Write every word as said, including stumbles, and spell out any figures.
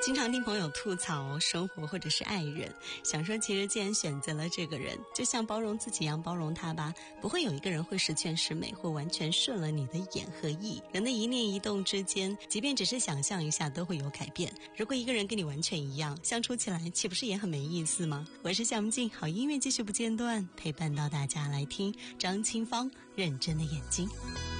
经常听朋友吐槽生活或者是爱人，想说其实既然选择了这个人，就像包容自己一样包容他吧，不会有一个人会十全十美或完全顺了你的眼和意。人的一念一动之间，即便只是想象一下都会有改变。如果一个人跟你完全一样，相处起来岂不是也很没意思吗？我是夏木静，好音乐继续不间断陪伴到大家，来听张清芳认真的眼睛。